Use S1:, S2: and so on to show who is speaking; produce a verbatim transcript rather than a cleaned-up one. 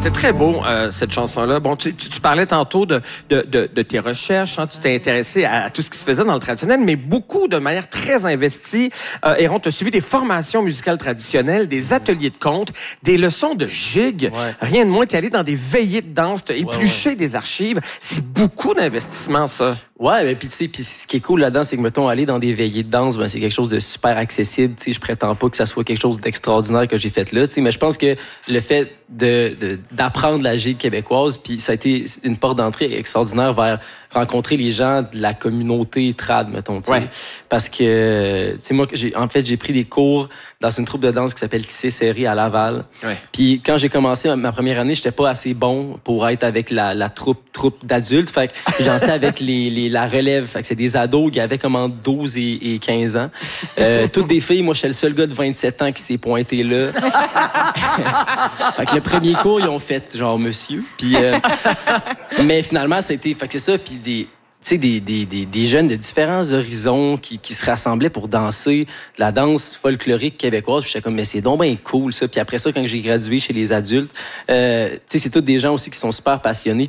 S1: C'était très beau, euh, cette chanson-là. Bon, tu, tu, tu parlais tantôt de, de, de, de tes recherches, hein, tu t'es intéressé à, à tout ce qui se faisait dans le traditionnel, mais beaucoup, de manière très investie, euh, Héron, tu as suivi des formations musicales traditionnelles, des ateliers de conte, des leçons de gigue.
S2: Ouais.
S1: Rien de moins, tu es allé dans des veillées de danse, tu as épluché
S2: ouais, ouais.
S1: des archives. C'est beaucoup d'investissement, ça.
S2: Ouais, mais puis tu sais, puis ce qui est cool là-dedans, c'est que mettons aller dans des veillées de danse, ben c'est quelque chose de super accessible. Tu sais, je prétends pas que ça soit quelque chose d'extraordinaire que j'ai fait là. Tu sais, mais je pense que le fait de, de d'apprendre la gigue québécoise, puis ça a été une porte d'entrée extraordinaire vers rencontrer les gens de la communauté trad, mettons. Tu sais,
S1: ouais.
S2: Parce que tu sais moi, j'ai en fait j'ai pris des cours dans une troupe de danse qui s'appelle Tissé Serré à Laval.
S1: Ouais.
S2: Puis quand j'ai commencé ma première année, j'étais pas assez bon pour être avec la, la troupe troupe d'adultes. Fait que j'ai dansé avec les, les la relève. Fait que c'est des ados qui avaient comme entre douze et, et quinze ans. Euh, toutes des filles. Moi, je suis le seul gars de vingt-sept ans qui s'est pointé là. Fait que le premier cours, ils ont fait genre monsieur. Puis, euh, mais finalement, ça a été. Fait que c'est ça. Puis des. Tu sais, des, des, des, des jeunes de différents horizons qui, qui se rassemblaient pour danser de la danse folklorique québécoise. Puis j'étais comme, mais c'est donc bien cool, ça. Puis après ça, quand j'ai gradué chez les adultes, euh, tu sais, c'est tous des gens aussi qui sont super passionnés.